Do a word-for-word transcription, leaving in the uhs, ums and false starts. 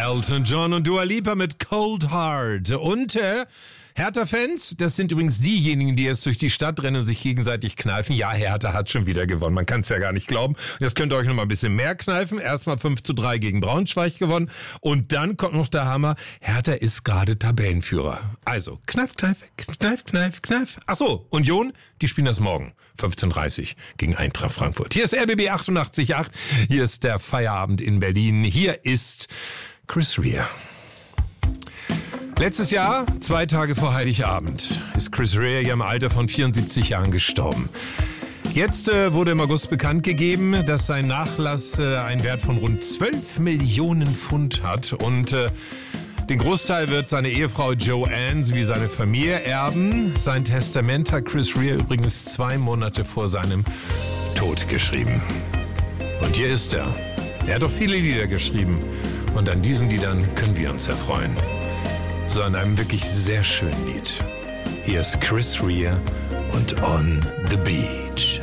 Elton John und Dua Lipa mit Cold Heart. Und äh, Hertha-Fans, das sind übrigens diejenigen, die jetzt durch die Stadt rennen und sich gegenseitig kneifen. Ja, Hertha hat schon wieder gewonnen. Man kann es ja gar nicht glauben. Und jetzt könnt ihr euch noch mal ein bisschen mehr kneifen. Erstmal fünf zu drei gegen Braunschweig gewonnen. Und dann kommt noch der Hammer. Hertha ist gerade Tabellenführer. Also, kneif, kneif, kneif, kneif, kneif. Ach so, Union, die spielen das morgen. fünfzehn Uhr dreißig gegen Eintracht Frankfurt. Hier ist R B B achtundachtzig Komma acht. Hier ist der Feierabend in Berlin. Hier ist Chris Rea. Letztes Jahr, zwei Tage vor Heiligabend, ist Chris Rea ja im Alter von vierundsiebzig Jahren gestorben. Jetzt äh, wurde im August bekannt gegeben, dass sein Nachlass äh, einen Wert von rund zwölf Millionen Pfund hat und äh, den Großteil wird seine Ehefrau Joanne sowie seine Familie erben. Sein Testament hat Chris Rea übrigens zwei Monate vor seinem Tod geschrieben. Und hier ist er. Er hat doch viele Lieder geschrieben und an diesen Liedern können wir uns erfreuen. So an einem wirklich sehr schönen Lied. Hier ist Chris Rea und On the Beach.